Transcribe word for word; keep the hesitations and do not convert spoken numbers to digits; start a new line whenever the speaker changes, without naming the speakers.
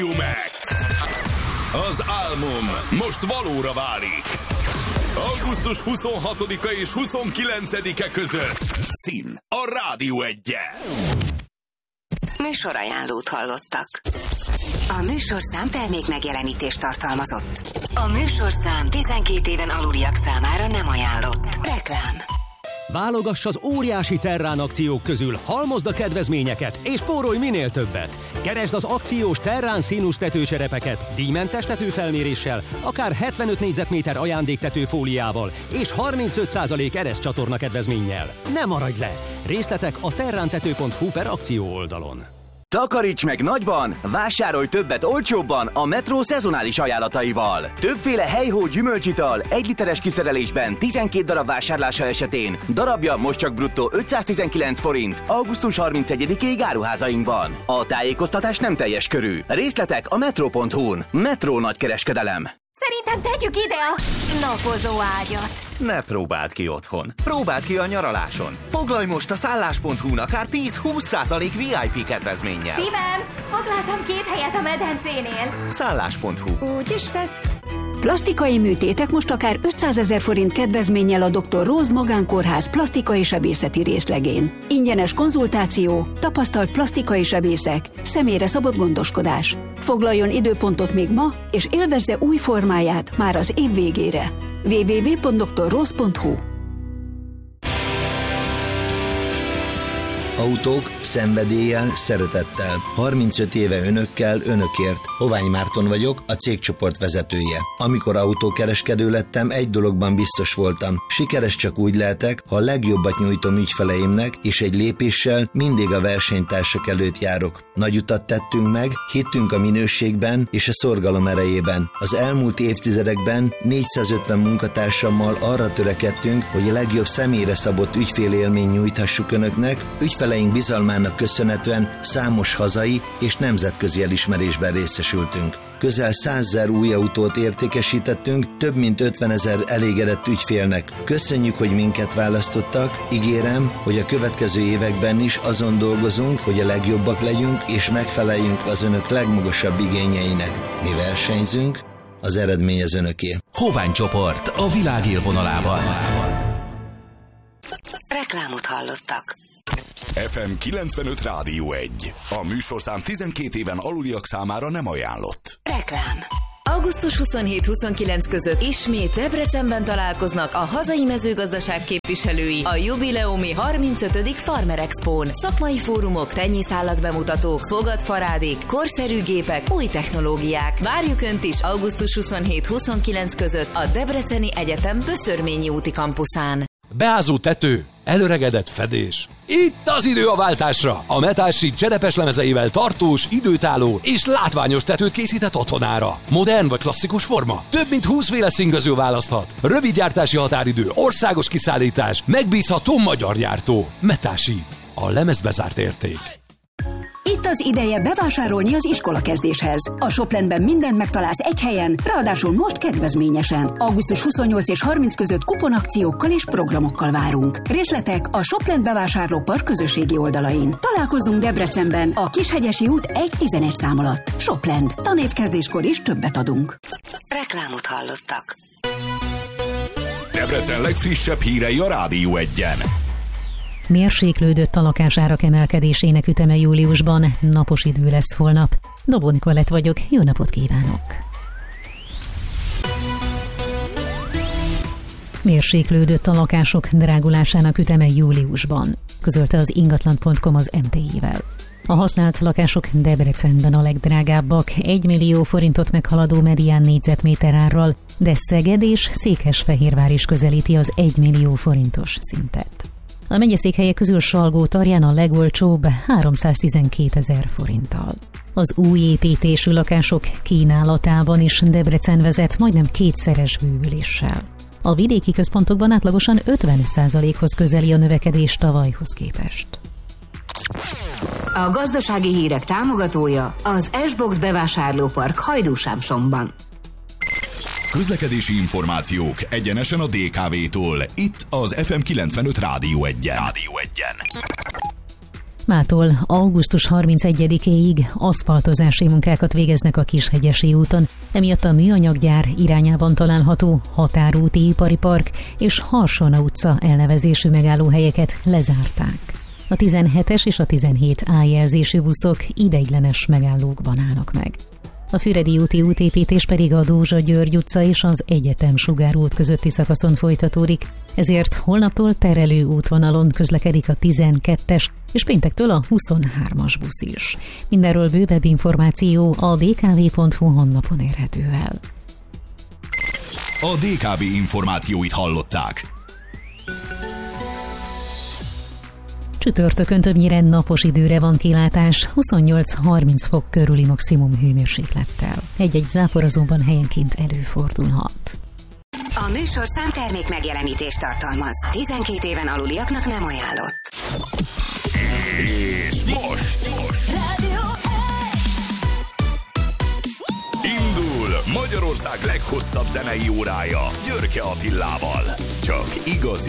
Max. Az álmom most valóra válik. augusztus huszonhatodika és huszonkilencedike között Szín a Rádió Egyen.
Műsorajánlót hallottak. A műsorszám termék megjelenítést tartalmazott. A műsorszám tizenkét éven aluliak számára nem ajánlott. Reklám.
Válogass az óriási Terrán akciók közül, halmozd a kedvezményeket, és spórolj minél többet. Keresd az akciós Terrán színusz tetőcserepeket, díjmentes tetőfelméréssel, akár hetvenöt négyzetméter ajándéktetőfóliával, és harmincöt százalék ereszcsatorna kedvezménnyel. Ne maradj le! Részletek a terrántető pont hu per akció oldalon.
Takaríts meg nagyban, vásárolj többet olcsóbban a Metro szezonális ajánlataival. Többféle helyhó gyümölcsital egy literes kiszerelésben tizenkét darab vásárlása esetén darabja most csak bruttó ötszáztizenkilenc forint augusztus harmincegyedikéig áruházainkban. A tájékoztatás nem teljes körű. Részletek a metro pont hu-n. Metro nagykereskedelem.
Szerintem tegyük ide a napozó ágyat.
Ne próbáld ki otthon. Próbáld ki a nyaraláson. Foglalj most a szállás pont hu-n akár tíz-húsz százalék vé i pé kedvezménnyel.
Szívem, foglaltam két helyet a medencénél.
szállás pont hu.
Úgy is lett.
Plasztikai műtétek most akár ötszázezer forint kedvezménnyel a doktor Róz Magánkórház plastikai sebészeti részlegén. Ingyenes konzultáció, tapasztalt plastikai sebészek, személyre szabott gondoskodás. Foglaljon időpontot még ma, és élvezze új formáját már az év végére. double-u double-u double-u pont doktor róz pont hu.
Autók szenvedéllyel, szeretettel. harmincöt éve önökkel, önökért. Hovány Márton vagyok, a cégcsoport vezetője. Amikor autókereskedő lettem, egy dologban biztos voltam. Sikeres csak úgy lehetek, ha a legjobbat nyújtom ügyfeleimnek, és egy lépéssel mindig a versenytársak előtt járok. Nagy utat tettünk meg, hittünk a minőségben és a szorgalom erejében. Az elmúlt évtizedekben négyszázötven munkatársammal arra törekedtünk, hogy a legjobb személyre szabott ügyfélélményt nyújthassuk önöknek. Ügyfeleink bizalmának köszönhetően számos hazai és nemzetközi elismerésben részesültünk. Közel százezer új autót értékesítettünk, több mint ötvenezer elégedett ügyfélnek. Köszönjük, hogy minket választottak, ígérem, hogy a következő években is azon dolgozunk, hogy a legjobbak legyünk és megfeleljünk az önök legmagasabb igényeinek. Mi versenyzünk, az eredmény az önöké.
Hovány csoport a világ élvonalában.
Reklámot hallottak.
ef em kilencvenöt Rádió egy. A műsorszám tizenkét éven aluliak számára nem ajánlott.
Reklám.
augusztus huszonhét-huszonkilenc között ismét Debrecenben találkoznak a hazai mezőgazdaság képviselői a jubileumi harmincötödik Farmer Expón. Szakmai fórumok, tenyészállatbemutatók, fogadparádék, korszerű gépek, új technológiák. Várjuk Önt is augusztus huszonhét-huszonkilenc között a Debreceni Egyetem Böszörményi úti kampuszán.
Beázó tető, előregedett fedés. Itt az idő a váltásra! A Metal Sheet cserepes lemezeivel tartós, időtálló és látványos tetőt készített otthonára. Modern vagy klasszikus forma? Több mint húsz féle színgaző választhat. Rövid gyártási határidő, országos kiszállítás, megbízható magyar gyártó. Metal Sheet. A lemezbezárt érték.
Itt az ideje bevásárolni az iskolakezdéshez. A Shoplandben mindent megtalálsz egy helyen, ráadásul most kedvezményesen. augusztus huszonnyolc és harminc között kuponakciókkal és programokkal várunk. Részletek a Shopland bevásárlópark közösségi oldalain. Találkozzunk Debrecenben a Kishegyesi út egy tizenegy szám alatt. Shopland. Tanévkezdéskor is többet adunk.
Reklámot hallottak.
Debrecen legfrissebb hírei a Rádió Egyen.
Mérséklődött a lakásárak emelkedésének üteme júliusban, napos idő lesz holnap. Dobó Nikolett vagyok, jó napot kívánok! Mérséklődött a lakások drágulásának üteme júliusban, közölte az ingatlan pont com az em té i-vel. A használt lakások Debrecenben a legdrágábbak, egy millió forintot meghaladó medián négyzetméter árral, de Szeged és Székesfehérvár is közelíti az egy millió forintos szintet. A megyeszékhelyek közül Salgótarján a legolcsóbb háromszáztizenkétezer forinttal. Az új építésű lakások kínálatában is Debrecen vezet majdnem kétszeres bővüléssel. A vidéki központokban átlagosan ötven százalékhoz közeli a növekedés tavalyhoz képest.
A gazdasági hírek támogatója az S-Box bevásárlópark Hajdúsámsomban.
Közlekedési információk egyenesen a dé ká vé-tól. Itt az ef em kilencvenöt Rádió Egyen. Rádió Egyen.
Mától augusztus harmincegyedikéig aszfaltozási munkákat végeznek a Kishegyesi úton, emiatt a műanyaggyár irányában található Határúti Ipari Park és Harsona utca elnevezésű megállóhelyeket lezárták. A tizenhetes és a tizenhét á jelzésű buszok ideiglenes megállókban állnak meg. A Füredi úti útépítés pedig a Dózsa-György utca és az Egyetem Sugárút közötti szakaszon folytatódik, ezért holnaptól terelő útvonalon közlekedik a tizenkettes és péntektől a huszonhármas busz is. Mindenről bővebb információ a dé ká vé pont hú honlapon érhető el.
A dé ká vé információit hallották.
Csütörtökön többnyire napos időre van kilátás, huszonnyolc-harminc fok körüli maximum hőmérséklettel. Egy-egy zápor azonban helyenként előfordulhat.
A műsor számtermék megjelenítést tartalmaz. tizenkét éven aluliaknak nem ajánlott.
És most!
Rádió
Indul Magyarország leghosszabb zenei órája Györke Attilával. Csak igazi